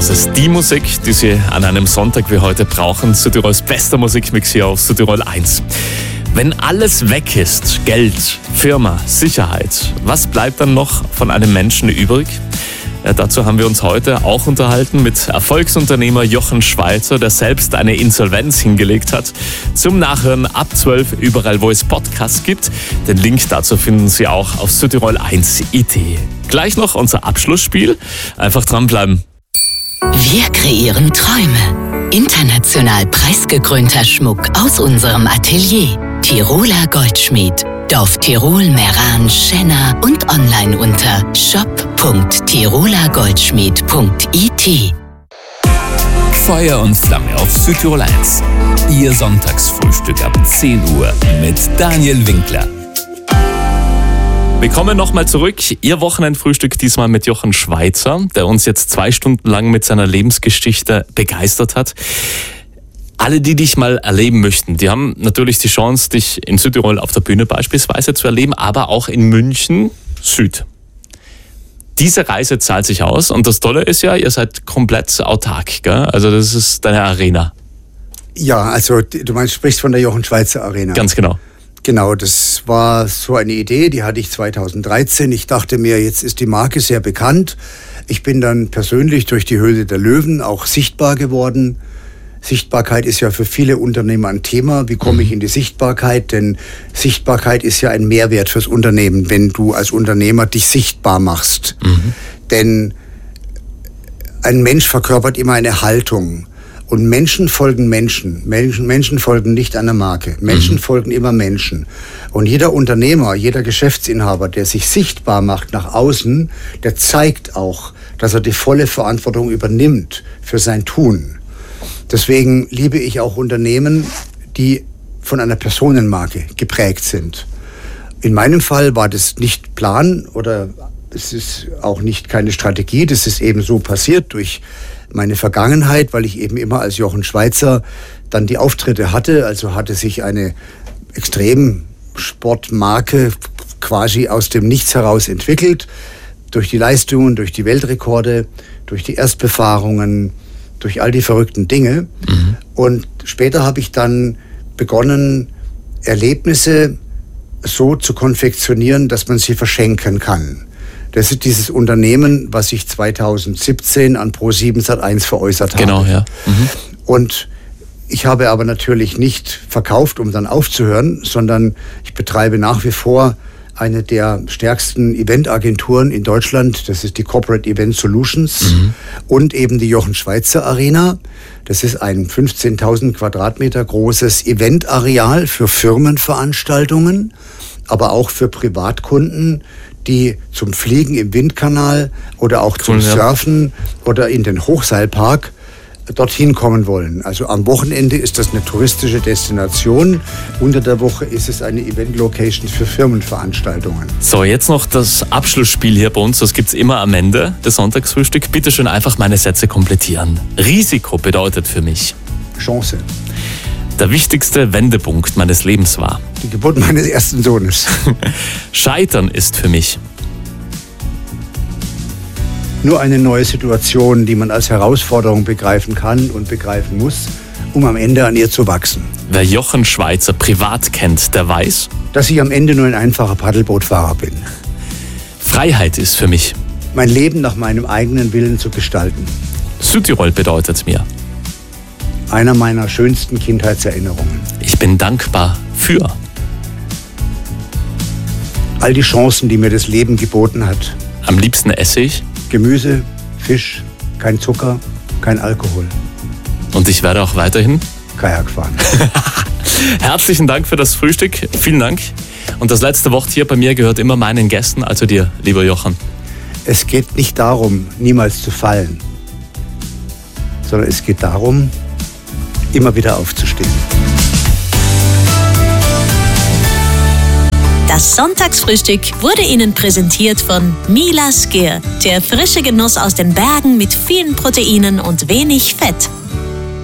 Das ist die Musik, die Sie an einem Sonntag wie heute brauchen. Südtirols bester Musikmix hier auf Südtirol 1. Wenn alles weg ist, Geld, Firma, Sicherheit, was bleibt dann noch von einem Menschen übrig? Ja, dazu haben wir uns heute auch unterhalten mit Erfolgsunternehmer Jochen Schweizer, der selbst eine Insolvenz hingelegt hat. Zum Nachhören ab 12 überall, wo es Podcasts gibt. Den Link dazu finden Sie auch auf südtirol1.it. Gleich noch unser Abschlussspiel. Einfach dranbleiben. Wir kreieren Träume. International preisgekrönter Schmuck aus unserem Atelier. Tiroler Goldschmied. Dorf Tirol, Meran, Schenna und online unter shop.tirolergoldschmied.it. Feuer und Flamme auf Südtirol 1. Ihr Sonntagsfrühstück ab 10 Uhr mit Daniel Winkler. Willkommen nochmal zurück. Ihr Wochenendfrühstück diesmal mit Jochen Schweizer, der uns jetzt 2 Stunden lang mit seiner Lebensgeschichte begeistert hat. Alle, die dich mal erleben möchten, die haben natürlich die Chance, dich in Südtirol auf der Bühne beispielsweise zu erleben, aber auch in München Süd. Diese Reise zahlt sich aus und das Tolle ist ja, ihr seid komplett autark, gell? Also das ist deine Arena. Ja, also du sprichst von der Jochen Schweizer Arena. Ganz genau. Genau, das war so eine Idee, die hatte ich 2013. Ich dachte mir, jetzt ist die Marke sehr bekannt. Ich bin dann persönlich durch die Höhle der Löwen auch sichtbar geworden. Sichtbarkeit ist ja für viele Unternehmer ein Thema. Wie komme ich in die Sichtbarkeit? Denn Sichtbarkeit ist ja ein Mehrwert fürs Unternehmen, wenn du als Unternehmer dich sichtbar machst. Denn ein Mensch verkörpert immer eine Haltung. Und Menschen folgen Menschen. Menschen folgen nicht einer Marke. Menschen folgen immer Menschen. Und jeder Unternehmer, jeder Geschäftsinhaber, der sich sichtbar macht nach außen, der zeigt auch, dass er die volle Verantwortung übernimmt für sein Tun. Deswegen liebe ich auch Unternehmen, die von einer Personenmarke geprägt sind. In meinem Fall war das nicht Plan oder es ist auch nicht keine Strategie. Das ist eben so passiert durch meine Vergangenheit, weil ich eben immer als Jochen Schweizer dann die Auftritte hatte. Also hatte sich eine Extremsportmarke quasi aus dem Nichts heraus entwickelt. Durch die Leistungen, durch die Weltrekorde, durch die Erstbefahrungen, durch all die verrückten Dinge. Und später habe ich dann begonnen, Erlebnisse so zu konfektionieren, dass man sie verschenken kann. Das ist dieses Unternehmen, was ich 2017 an Pro7 Sat.1 veräußert habe. Genau, ja. Und ich habe aber natürlich nicht verkauft, um dann aufzuhören, sondern ich betreibe nach wie vor eine der stärksten Eventagenturen in Deutschland. Das ist die Corporate Event Solutions und eben die Jochen Schweizer Arena. Das ist ein 15.000 Quadratmeter großes Eventareal für Firmenveranstaltungen, aber auch für Privatkunden, die zum Fliegen im Windkanal oder auch zum Surfen oder in den Hochseilpark dorthin kommen wollen. Also am Wochenende ist das eine touristische Destination. Unter der Woche ist es eine Event-Location für Firmenveranstaltungen. So, jetzt noch das Abschlussspiel hier bei uns. Das gibt's immer am Ende des Sonntagsfrühstücks. Bitte schön einfach meine Sätze komplettieren. Risiko bedeutet für mich Chance. Der wichtigste Wendepunkt meines Lebens war Die Geburt meines ersten Sohnes. Scheitern ist für mich Nur eine neue Situation, die man als Herausforderung begreifen kann und begreifen muss, um am Ende an ihr zu wachsen. Wer Jochen Schweizer privat kennt, der weiß, dass ich am Ende nur ein einfacher Paddelbootfahrer bin. Freiheit ist für mich Mein Leben nach meinem eigenen Willen zu gestalten. Südtirol bedeutet mir Einer meiner schönsten Kindheitserinnerungen. ich bin dankbar für All die Chancen, die mir das Leben geboten hat. am liebsten esse ich Gemüse, Fisch, kein Zucker, kein Alkohol. und ich werde auch weiterhin Kajak fahren. Herzlichen Dank für das Frühstück. Vielen Dank. Und das letzte Wort hier bei mir gehört immer meinen Gästen, also dir, lieber Jochen. Es geht nicht darum, niemals zu fallen, sondern es geht darum, immer wieder aufzustehen. Das Sonntagsfrühstück wurde Ihnen präsentiert von Mila Skir, der frische Genuss aus den Bergen mit vielen Proteinen und wenig Fett.